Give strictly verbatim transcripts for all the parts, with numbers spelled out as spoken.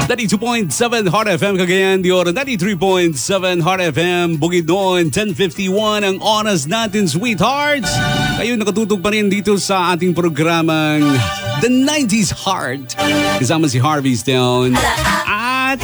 ninety-two point seven Heart F M Cagayan de Oro, ninety-three point seven Heart F M Bukidnon, ten fifty-one ang oras natin, sweethearts. Kayo nakatutog pa rin dito sa ating programang The nineties Heart. Kasama si Harvey Stone. At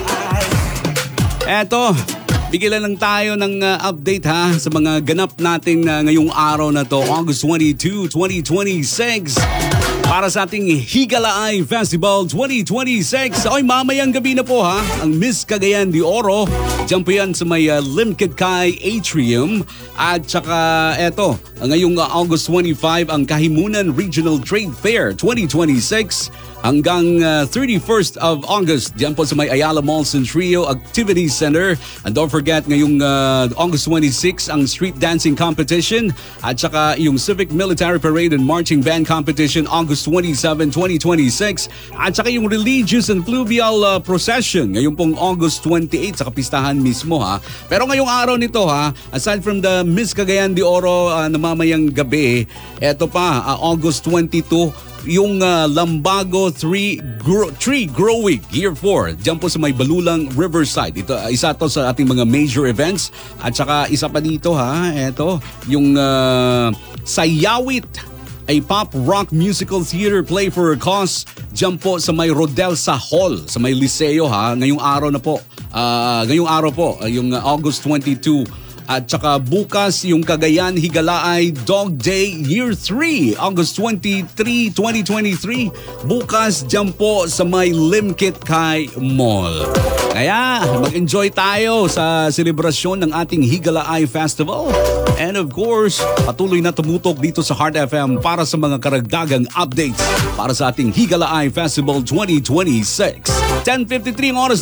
eto, bigyan lang tayo ng uh, update ha sa mga ganap natin uh, ngayong araw na to, August twenty-second, twenty twenty-six. Para sa ating Higalaay Festival twenty twenty-six. Oy, mamayang gabi na po ha, ang Miss Cagayan de Oro. Diyan po yan sa may uh, Limkitkai Atrium. At saka eto, ngayong uh, August twenty-fifth, ang Kahimunan Regional Trade Fair twenty twenty-six. Hanggang uh, thirty-first of August, diyan po sa may Ayala Mall Centrio Activity Center. And don't forget, ngayong uh, August twenty-sixth, ang Street Dancing Competition. At saka yung Civic Military Parade and Marching Band Competition, August twenty-seventh, twenty twenty-six. At saka yung Religious and Fluvial uh, Procession, ngayon pong August twenty-eighth, sa kapistahan mismo ha. Pero ngayong araw nito ha, aside from the Miss Cagayan de Oro uh, na mamayang gabi, eto pa, uh, August twenty-second, yung uh, Lambago Tree Grow, Tree Growing Year four diyan po sa may Balulang Riverside. Ito uh, isa to sa ating mga major events. At saka isa pa dito ha, eto yung uh, Sayawit ay pop rock musical theater play for a cause diyan po sa may Rodelsa Hall sa may Liceo ha, ngayong araw na po. Uh, ngayong araw po, uh, yung uh, August twenty-second. At saka bukas yung Cagayan Higalaay Dog Day Year three, August twenty-third, twenty twenty-three. Bukas dyan po sa may Limkitkai Mall. Kaya mag-enjoy tayo sa selebrasyon ng ating Higalaay Festival. And of course, patuloy na tumutok dito sa Heart F M para sa mga karagdagang updates para sa ating Higalaay Festival twenty twenty-six. ten fifty-three oras